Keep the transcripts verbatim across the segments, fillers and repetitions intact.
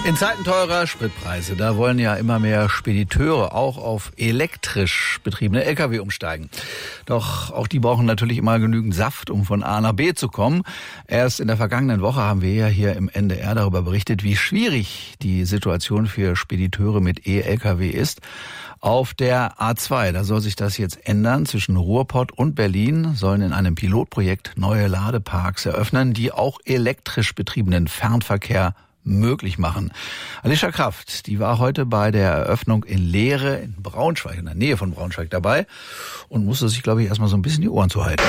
In Zeiten teurer Spritpreise, da wollen ja immer mehr Spediteure auch auf elektrisch betriebene L K W umsteigen. Doch auch die brauchen natürlich immer genügend Saft, um von A nach B zu kommen. Erst in der vergangenen Woche haben wir ja hier im N D R darüber berichtet, wie schwierig die Situation für Spediteure mit E-L K W ist. Auf der A zwei, da soll sich das jetzt ändern. Zwischen Ruhrpott und Berlin sollen in einem Pilotprojekt neue Ladeparks eröffnen, die auch elektrisch betriebenen Fernverkehr möglich machen. Alicia Kraft, die war heute bei der Eröffnung in Lehre in Braunschweig, in der Nähe von Braunschweig dabei und musste sich, glaube ich, erstmal so ein bisschen die Ohren zuhalten.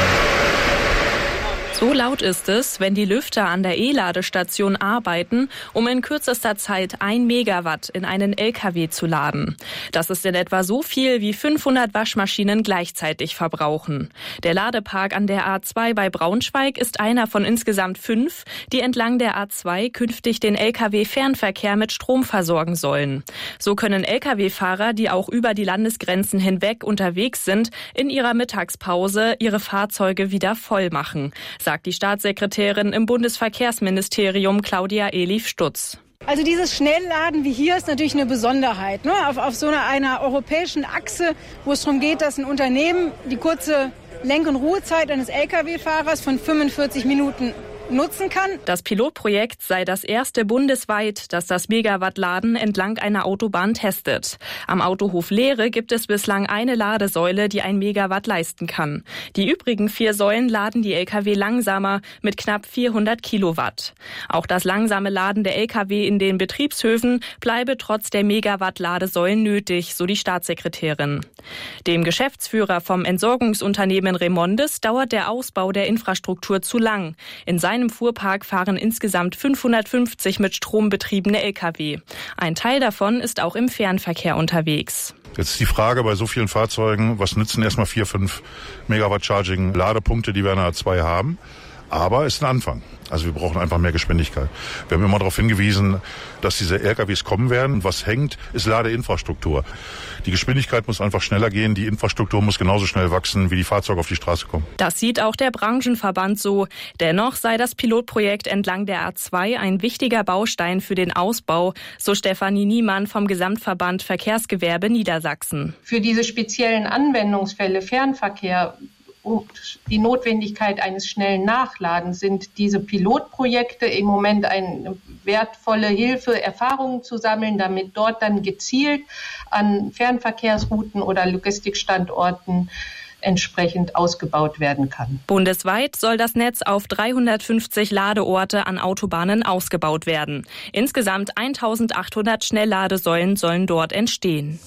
So laut ist es, wenn die Lüfter an der E-Ladestation arbeiten, um in kürzester Zeit ein Megawatt in einen L K W zu laden. Das ist in etwa so viel, wie fünfhundert Waschmaschinen gleichzeitig verbrauchen. Der Ladepark an der A zwei bei Braunschweig ist einer von insgesamt fünf, die entlang der A zwei künftig den L K W-Fernverkehr mit Strom versorgen sollen. So können L K W-Fahrer, die auch über die Landesgrenzen hinweg unterwegs sind, in ihrer Mittagspause ihre Fahrzeuge wieder voll machen, sagt die Staatssekretärin im Bundesverkehrsministerium Claudia Eliff-Stutz. Also dieses Schnellladen wie hier ist natürlich eine Besonderheit, ne? Auf, auf so einer, einer europäischen Achse, wo es darum geht, dass ein Unternehmen die kurze Lenk- und Ruhezeit eines L K W-Fahrers von fünfundvierzig Minuten nutzen kann. Das Pilotprojekt sei das erste bundesweit, das das Megawattladen entlang einer Autobahn testet. Am Autohof Lehre gibt es bislang eine Ladesäule, die ein Megawatt leisten kann. Die übrigen vier Säulen laden die L K W langsamer mit knapp vierhundert Kilowatt. Auch das langsame Laden der L K W in den Betriebshöfen bleibe trotz der Megawatt-Ladesäulen nötig, so die Staatssekretärin. Dem Geschäftsführer vom Entsorgungsunternehmen Remondes dauert der Ausbau der Infrastruktur zu lang. In seinem Im Fuhrpark fahren insgesamt fünfhundertfünfzig mit Strom betriebene L K W. Ein Teil davon ist auch im Fernverkehr unterwegs. Jetzt ist die Frage bei so vielen Fahrzeugen, was nützen erstmal vier, fünf Megawatt Charging Ladepunkte, die wir in der A zwei haben. Aber es ist ein Anfang. Also wir brauchen einfach mehr Geschwindigkeit. Wir haben immer darauf hingewiesen, dass diese L K Ws kommen werden. Und was hängt, ist Ladeinfrastruktur. Die Geschwindigkeit muss einfach schneller gehen. Die Infrastruktur muss genauso schnell wachsen, wie die Fahrzeuge auf die Straße kommen. Das sieht auch der Branchenverband so. Dennoch sei das Pilotprojekt entlang der A zwei ein wichtiger Baustein für den Ausbau, so Stefanie Niemann vom Gesamtverband Verkehrsgewerbe Niedersachsen. Für diese speziellen Anwendungsfälle Fernverkehr und die Notwendigkeit eines schnellen Nachladens sind diese Pilotprojekte im Moment eine wertvolle Hilfe, Erfahrungen zu sammeln, damit dort dann gezielt an Fernverkehrsrouten oder Logistikstandorten entsprechend ausgebaut werden kann. Bundesweit soll das Netz auf dreihundertfünfzig Ladeorte an Autobahnen ausgebaut werden. Insgesamt eintausendachthundert Schnellladesäulen sollen dort entstehen.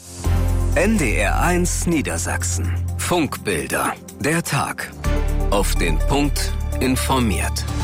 N D R eins Niedersachsen. Funkbilder. Der Tag. Auf den Punkt informiert.